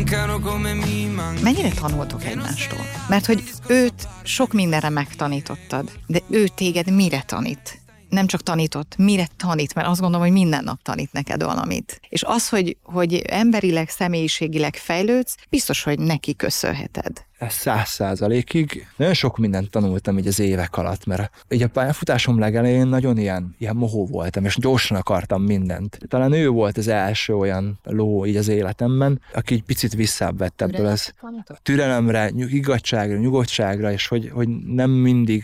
Mennyire tanultok egymástól? Mert hogy őt sok mindenre megtanítottad, de ő téged mire tanít? Nem csak tanított, mire tanít, mert azt gondolom, hogy minden nap tanít neked valamit. És az, hogy emberileg, személyiségileg fejlődsz, biztos, hogy neki köszönheted. Ez 100%-ig. Nagyon sok mindent tanultam így az évek alatt, mert így a pályafutásom legelején nagyon ilyen mohó voltam, és gyorsan akartam mindent. Talán ő volt az első olyan ló így az életemben, aki egy picit visszább vett ebből az türelemre, igazságra, nyugodtságra, és hogy nem mindig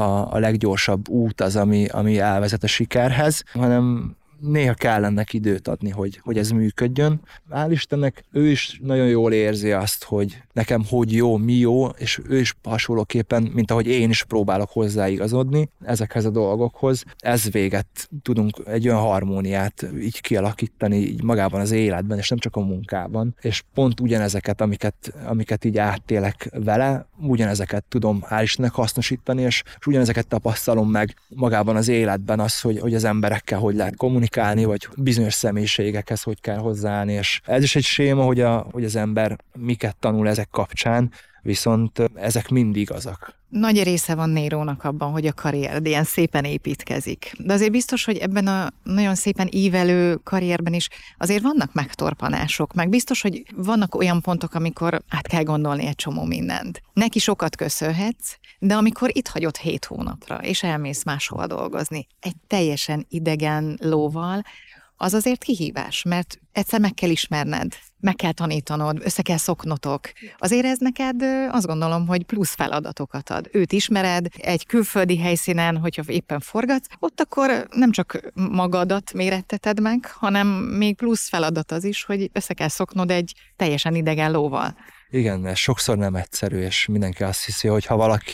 a leggyorsabb út az, ami elvezet a sikerhez, hanem néha kell ennek időt adni, hogy ez működjön. Hál' Istennek ő is nagyon jól érzi azt, hogy nekem hogy jó, mi jó, és ő is hasonlóképpen, mint ahogy én is próbálok hozzáigazodni ezekhez a dolgokhoz. Ez véget tudunk egy olyan harmóniát így kialakítani így magában az életben, és nem csak a munkában. És pont ugyanezeket, amiket így áttélek vele, ugyanezeket tudom hál' Istennek hasznosítani, és ugyanezeket tapasztalom meg magában az életben az, hogy az emberekkel hogy lehet kommunikálni, vagy bizonyos személyiségekhez hogy kell hozzáállni, és ez is egy séma, hogy az ember miket tanul ezek kapcsán, viszont ezek mind igazak. Nagy része van Nérónak abban, hogy a karriered ilyen szépen építkezik. De azért biztos, hogy ebben a nagyon szépen ívelő karrierben is azért vannak megtorpanások, meg biztos, hogy vannak olyan pontok, amikor át kell gondolni egy csomó mindent. Neki sokat köszönhetsz, de amikor itt hagyod 7 hónapra, és elmész máshova dolgozni, egy teljesen idegen lóval, az azért kihívás, mert egyszer meg kell ismerned, meg kell tanítanod, össze kell szoknotok. Azért ez neked azt gondolom, hogy plusz feladatokat ad. Őt ismered egy külföldi helyszínen, hogyha éppen forgatsz, ott akkor nem csak magadat méretteted meg, hanem még plusz feladat az is, hogy össze kell szoknod egy teljesen idegen lóval. Igen, ez sokszor nem egyszerű, és mindenki azt hiszi, hogy ha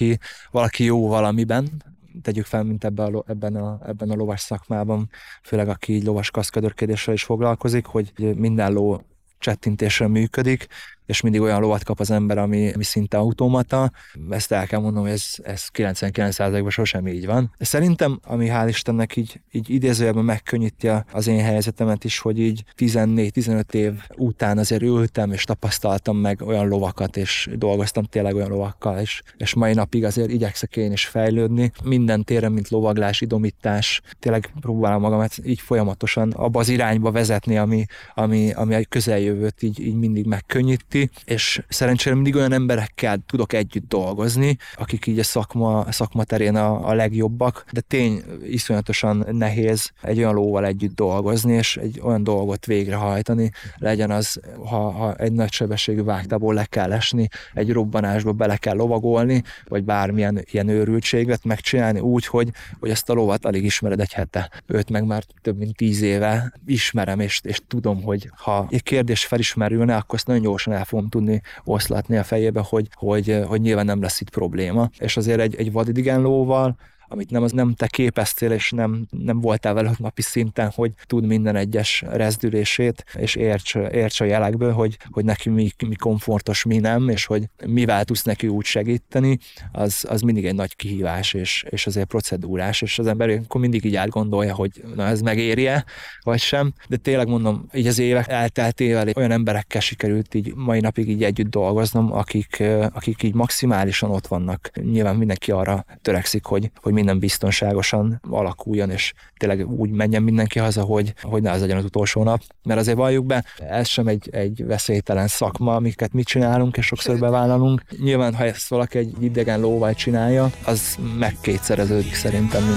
valaki jó valamiben, tegyük fel, mint ebben a lovas szakmában, főleg aki így lovas kaszkadőrkedéssel is foglalkozik, hogy minden ló csettintésre működik, és mindig olyan lovat kap az ember, ami szinte automata. Ezt el kell mondanom, hogy ez 99%-ban sosem így van. De szerintem, ami hál' Istennek így idézőjelben megkönnyíti az én helyzetemet is, hogy így 14-15 év után azért ültem, és tapasztaltam meg olyan lovakat, és dolgoztam tényleg olyan lovakkal, és mai napig azért igyekszek én is fejlődni. Minden téren, mint lovaglás, idomítás, tényleg próbálom magamat így folyamatosan abba az irányba vezetni, ami a közeljövőt így mindig megkönnyít. És szerencsére mindig olyan emberekkel tudok együtt dolgozni, akik így a szakma terén a legjobbak, de tény iszonyatosan nehéz egy olyan lóval együtt dolgozni, és egy olyan dolgot végrehajtani, legyen az, ha egy nagy sebességű vágtából le kell esni, egy robbanásba bele kell lovagolni, vagy bármilyen ilyen őrültséget megcsinálni úgy, hogy ezt a lovat alig ismered egy hete. Őt meg már több mint 10 éve ismerem, és tudom, hogy ha egy kérdés felismerülne, akkor azt nagyon gyorsan el fogom tudni oszlatni a fejébe, hogy nyilván nem lesz itt probléma. És azért egy vadidegen lóval, amit nem te képeztél, és nem voltál vele napi szinten, hogy tud minden egyes rezdülését, és érts a jelekből, hogy neki mi komfortos, mi nem, és hogy mivel tudsz neki úgy segíteni, az mindig egy nagy kihívás, és azért procedúrás, és az ember akkor mindig így átgondolja, hogy na ez megéri-e, vagy sem. De tényleg mondom, így az évek elteltével olyan emberekkel sikerült így mai napig így együtt dolgoznom, akik így maximálisan ott vannak. Nyilván mindenki arra törekszik, hogy minden biztonságosan alakuljon, és tényleg úgy menjen mindenki haza, hogy ne az legyen az utolsó nap. Mert azért valljuk be, ez sem egy veszélytelen szakma, amiket mi csinálunk, és sokszor bevállalunk. Nyilván, ha ezt valaki egy idegen lóval csinálja, az megkétszereződik szerintem.